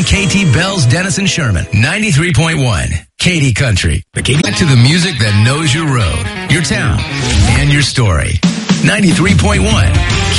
FM KT Bells, Denison Sherman, 93.1. Katy Country. Back to the music that knows your road, your town, and your story. 93.1